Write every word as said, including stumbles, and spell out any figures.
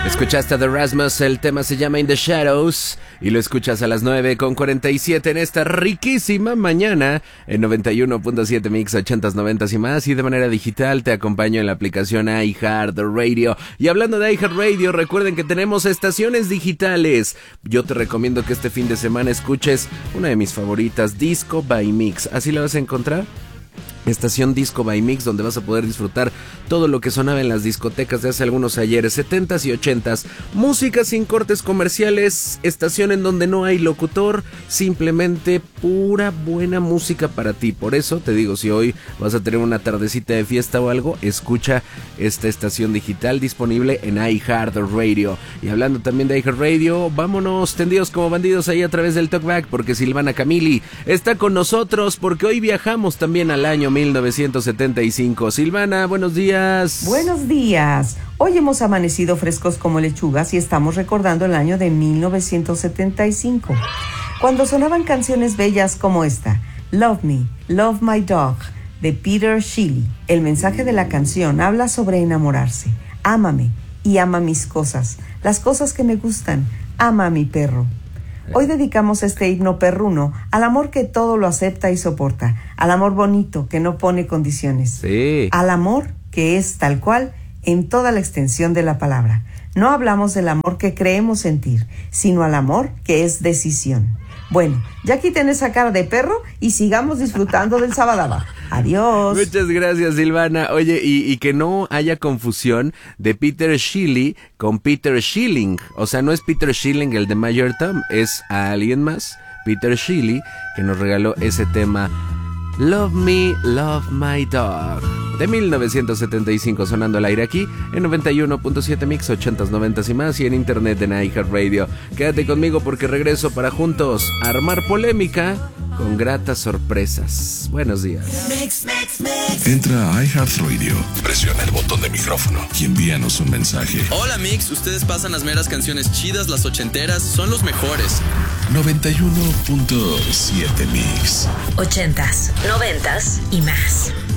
Escuchaste a The Rasmus, el tema se llama In the Shadows y lo escuchas a las nueve con cuarenta y siete en esta riquísima mañana en noventa y uno punto siete Mix, ochentas, noventas y más, y de manera digital te acompaño en la aplicación iHeartRadio. Y hablando de iHeartRadio, recuerden que tenemos estaciones digitales. Yo te recomiendo que este fin de semana escuches una de mis favoritas, Disco by Mix. ¿Así la vas a encontrar? Estación Disco by Mix, donde vas a poder disfrutar todo lo que sonaba en las discotecas de hace algunos ayeres, setentas y ochentas, música sin cortes comerciales, estación en donde no hay locutor, simplemente pura buena música para ti. Por eso te digo, si hoy vas a tener una tardecita de fiesta o algo, escucha esta estación digital disponible en iHeartRadio. Y hablando también de iHeartRadio, vámonos tendidos como bandidos ahí a través del Talkback, porque Silvana Camili está con nosotros, porque hoy viajamos también al año mil novecientos setenta y cinco. Silvana, buenos días. Buenos días. Hoy hemos amanecido frescos como lechugas y estamos recordando el año de mil novecientos setenta y cinco, cuando sonaban canciones bellas como esta, Love Me, Love My Dog, de Peter Shelley. El mensaje de la canción habla sobre enamorarse. Ámame y ama mis cosas, las cosas que me gustan. Ama a mi perro. Hoy dedicamos este himno perruno al amor que todo lo acepta y soporta, al amor bonito que no pone condiciones, sí, al amor que es tal cual en toda la extensión de la palabra. No hablamos del amor que creemos sentir, sino al amor que es decisión. Bueno, ya quiten esa cara de perro y sigamos disfrutando del Sabadaba. Adiós. Muchas gracias, Silvana. Oye, y, y que no haya confusión de Peter Shelley con Peter Schilling. O sea, no es Peter Schilling el de Major Tom, es a alguien más, Peter Shelley, que nos regaló ese tema Love Me, Love My Dog, de mil novecientos setenta y cinco, sonando al aire aquí en noventa y uno punto siete Mix, ochentas, noventas y más, y en internet en iHeartRadio. Quédate conmigo porque regreso para juntos armar polémica con gratas sorpresas. Buenos días. Mix, mix, mix. Entra a iHeartRadio, presiona el botón de micrófono y envíanos un mensaje. Hola Mix, ustedes pasan las meras canciones chidas, las ochenteras, son los mejores. noventa y uno punto siete Mix. Ochentas, noventas y más.